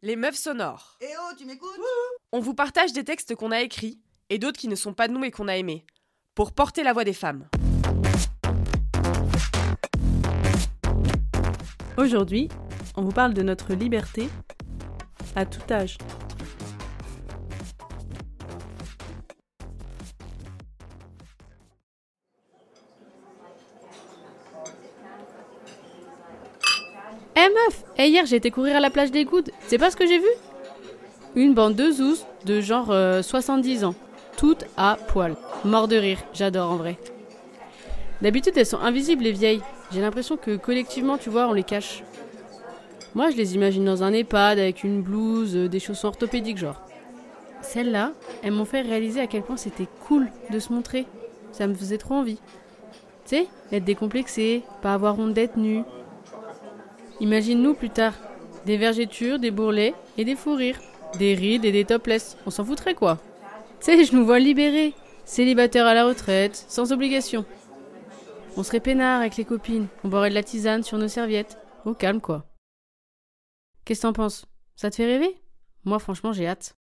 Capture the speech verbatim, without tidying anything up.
Les meufs sonores. Eh oh, tu m'écoutes ? On vous partage des textes qu'on a écrits et d'autres qui ne sont pas de nous et qu'on a aimés, pour porter la voix des femmes. Aujourd'hui, on vous parle de notre liberté à tout âge. Eh hey meuf, hey hier j'ai été courir à la plage des Goudes, c'est pas ce que j'ai vu ? Une bande de zouzes de genre euh, soixante-dix ans, toutes à poil. Mort de rire, j'adore en vrai. D'habitude elles sont invisibles les vieilles, j'ai l'impression que collectivement tu vois on les cache. Moi je les imagine dans un EHPAD avec une blouse, euh, des chaussons orthopédiques genre. Celles-là, elles m'ont fait réaliser à quel point c'était cool de se montrer, ça me faisait trop envie. Tu sais, être décomplexée, pas avoir honte d'être nue. Imagine-nous plus tard, des vergetures, des bourrelets et des fous rires, des rides et des topless, on s'en foutrait quoi. Tu sais, je nous vois libérés, célibataires à la retraite, sans obligation. On serait peinards avec les copines, on boirait de la tisane sur nos serviettes, au calme quoi. Qu'est-ce que t'en penses ? Ça te fait rêver ? Moi franchement j'ai hâte.